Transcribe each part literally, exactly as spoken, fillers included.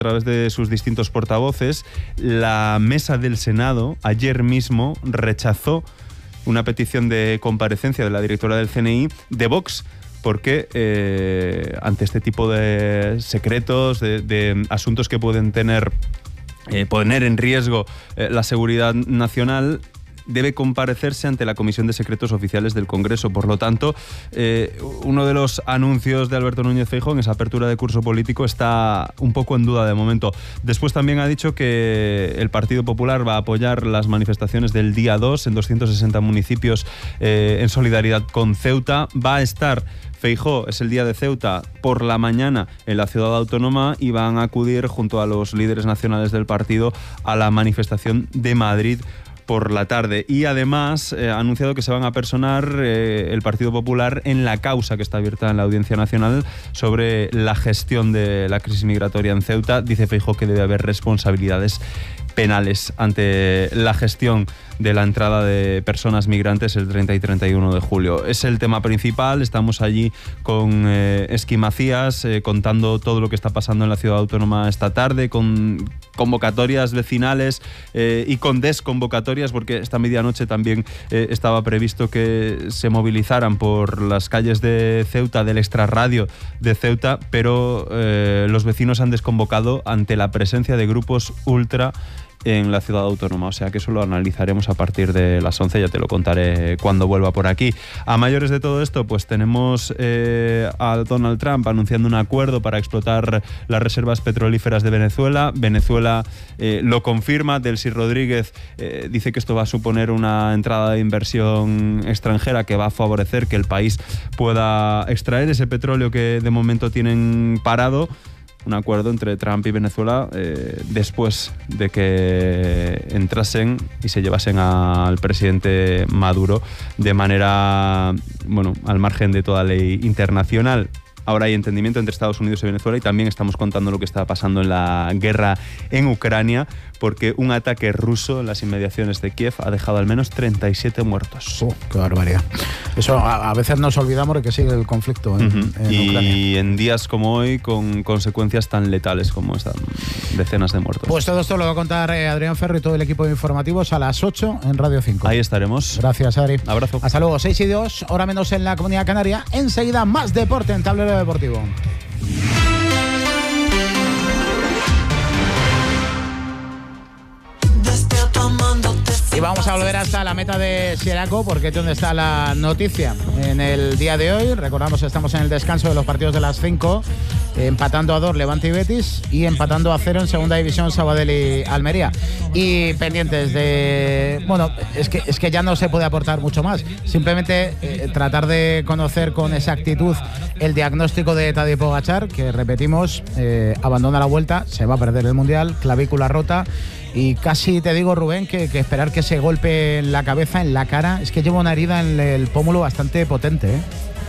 a través de sus distintos portavoces. La mesa del Senado ayer mismo rechazó una petición de comparecencia de la directora del C N I de Vox, porque eh, ante este tipo de secretos, de, de asuntos que pueden tener, eh, poner en riesgo eh, la seguridad nacional, debe comparecerse ante la Comisión de Secretos Oficiales del Congreso. Por lo tanto, eh, uno de los anuncios de Alberto Núñez Feijóo en esa apertura de curso político está un poco en duda de momento. Después también ha dicho que el Partido Popular va a apoyar las manifestaciones del día dos en doscientos sesenta municipios eh, en solidaridad con Ceuta. Va a estar Feijóo, es el día de Ceuta, por la mañana en la ciudad autónoma, y van a acudir junto a los líderes nacionales del partido a la manifestación de Madrid por la tarde. Y además eh, ha anunciado que se van a personar eh, el Partido Popular en la causa que está abierta en la Audiencia Nacional sobre la gestión de la crisis migratoria en Ceuta. Dice Feijóo que debe haber responsabilidades penales ante la gestión de la entrada de personas migrantes el treinta y treinta y uno de julio. Es el tema principal. Estamos allí con eh, Esqui Macías eh, contando todo lo que está pasando en la ciudad autónoma esta tarde, con convocatorias vecinales eh, y con desconvocatorias, porque esta medianoche también eh, estaba previsto que se movilizaran por las calles de Ceuta, del extrarradio de Ceuta, pero eh, los vecinos han desconvocado ante la presencia de grupos ultra en la ciudad autónoma, o sea que eso lo analizaremos a partir de las once, ya te lo contaré cuando vuelva por aquí. A mayores de todo esto, pues tenemos eh, a Donald Trump anunciando un acuerdo para explotar las reservas petrolíferas de Venezuela. Venezuela eh, lo confirma. Delcy Rodríguez eh, dice que esto va a suponer una entrada de inversión extranjera que va a favorecer que el país pueda extraer ese petróleo que de momento tienen parado. Un acuerdo entre Trump y Venezuela eh, después de que entrasen y se llevasen al presidente Maduro de manera, bueno, al margen de toda ley internacional. Ahora hay entendimiento entre Estados Unidos y Venezuela, y también estamos contando lo que está pasando en la guerra en Ucrania, porque un ataque ruso en las inmediaciones de Kiev ha dejado al menos treinta y siete muertos. Uh, ¡Qué barbaridad! Eso a, a veces nos olvidamos de que sigue el conflicto en, uh-huh. en y Ucrania. Y en días como hoy, con consecuencias tan letales como esta, decenas de muertos. Pues todo esto lo va a contar eh, Adrián Ferro y todo el equipo de informativos a las ocho en Radio cinco. Ahí estaremos. Gracias, Adri. Abrazo. Hasta luego. seis y dos, hora menos en la Comunidad Canaria. Enseguida más deporte en Tablero Deportivo. Y vamos a volver hasta la meta de Xeraco, porque es donde está la noticia en el día de hoy. Recordamos que estamos en el descanso de los partidos de las cinco, empatando a dos Levante y Betis, y empatando a cero en segunda división Sabadell y Almería. Y pendientes de... Bueno, es que, es que ya no se puede aportar mucho más. Simplemente eh, tratar de conocer con exactitud el diagnóstico de Tadej Pogačar, que repetimos, eh, abandona la Vuelta, se va a perder el Mundial, clavícula rota. Y casi te digo, Rubén, que, que esperar que ese golpe en la cabeza, en la cara, es que lleva una herida en el pómulo bastante potente, ¿eh?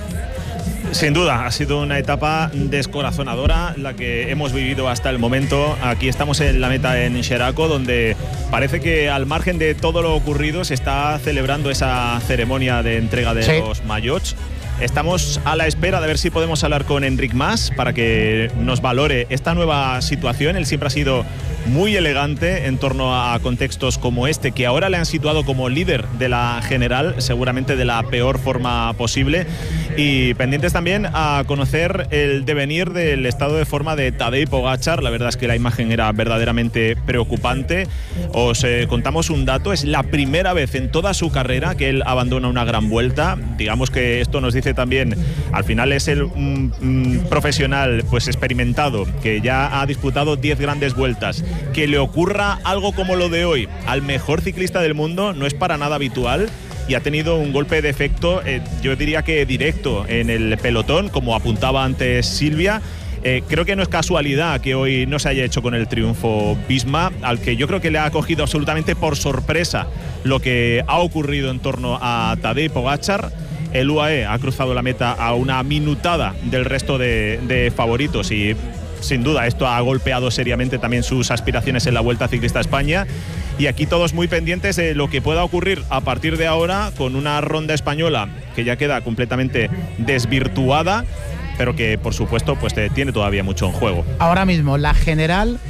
Sin duda, ha sido una etapa descorazonadora la que hemos vivido hasta el momento. Aquí estamos en la meta en Xeraco, donde parece que al margen de todo lo ocurrido se está celebrando esa ceremonia de entrega de sí. los maillots. Estamos a la espera de ver si podemos hablar con Enric Mas para que nos valore esta nueva situación. Él siempre ha sido muy elegante en torno a contextos como este, que ahora le han situado como líder de la general, seguramente de la peor forma posible. Y pendientes también a conocer el devenir del estado de forma de Tadej Pogačar. La verdad es que la imagen era verdaderamente preocupante. Os eh, contamos un dato: es la primera vez en toda su carrera que él abandona una gran vuelta. Digamos que esto nos dice también, al final es el un, un profesional pues experimentado, que ya ha disputado diez grandes vueltas. Que le ocurra algo como lo de hoy al mejor ciclista del mundo no es para nada habitual, y ha tenido un golpe de efecto, eh, yo diría que directo, en el pelotón, como apuntaba antes Silvia. Eh, creo que no es casualidad que hoy no se haya hecho con el triunfo Visma, al que yo creo que le ha cogido absolutamente por sorpresa lo que ha ocurrido en torno a Tadej Pogačar. El U A E ha cruzado la meta a una minutada del resto de, de favoritos, y sin duda esto ha golpeado seriamente también sus aspiraciones en la Vuelta Ciclista a España. Y aquí todos muy pendientes de lo que pueda ocurrir a partir de ahora con una ronda española que ya queda completamente desvirtuada, pero que por supuesto pues tiene todavía mucho en juego. Ahora mismo la general